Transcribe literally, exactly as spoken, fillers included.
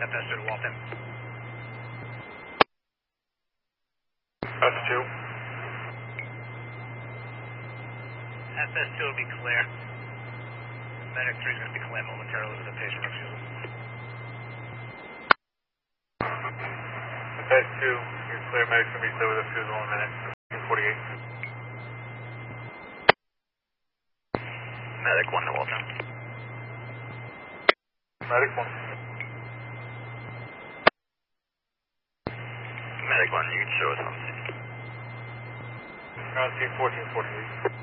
F S two to Walton. F two. F S two will be clear. Medic three is going to be clear momentarily with a patient refusal. F S two, you're clear. Medic's going to be clear with a refusal in a minute. forty-eight. Medic one to Walton. Medic one. Medic one, you can show us on scene. Ground team fourteen forty-eight.